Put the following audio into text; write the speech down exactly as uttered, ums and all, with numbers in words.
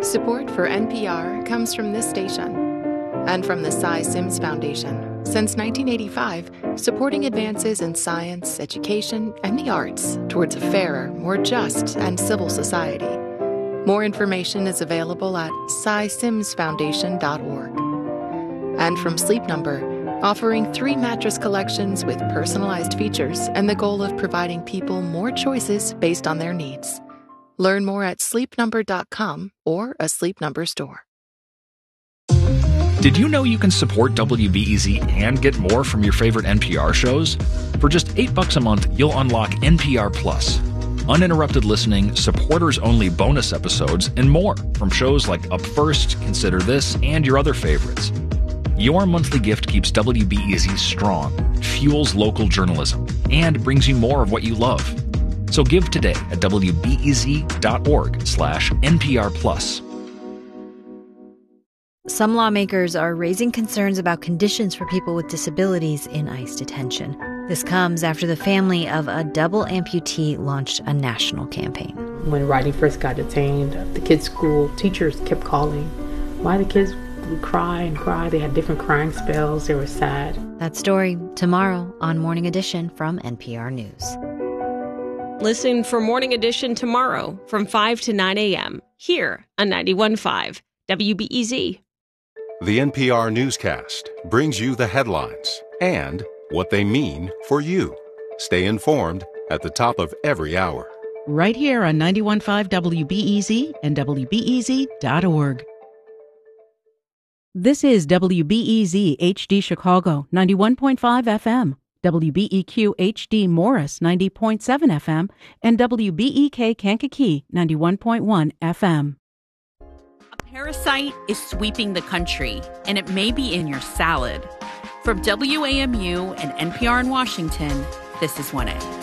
Support for N P R comes from this station and from the Cy Sims Foundation. Since nineteen eighty-five, supporting advances in science, education, and the arts towards a fairer, more just, and civil society. More information is available at cy sims foundation dot org. And from Sleep Number, offering three mattress collections with personalized features and the goal of providing people more choices based on their needs. Learn more at sleep number dot com or a Sleep Number store. Did you know you can support W B E Z and get more from your favorite N P R shows? For just eight bucks a month, you'll unlock N P R Plus. Uninterrupted listening, supporters-only bonus episodes, and more from shows like Up First, Consider This, and your other favorites. Your monthly gift keeps W B E Z strong, fuels local journalism, and brings you more of what you love. So give today at W B E Z dot org slash N P R plus. Some lawmakers are raising concerns about conditions for people with disabilities in ICE detention. This comes after the family of a double amputee launched a national campaign. When Rodney first got detained, the kids' school teachers kept calling. Why the kids would cry and cry. They had different crying spells. They were sad. That story tomorrow on Morning Edition from N P R News. Listen for Morning Edition tomorrow from five to nine a.m. here on ninety-one point five W B E Z. The N P R newscast brings you the headlines and what they mean for you. Stay informed at the top of every hour. Right here on ninety-one point five W B E Z and W B E Z dot org. This is W B E Z H D Chicago, ninety-one point five F M, W B E Q H D Morris, ninety point seven F M, and W B E K Kankakee, ninety-one point one F M. Parasite is sweeping the country, and it may be in your salad. From W A M U and N P R in Washington, this is one A.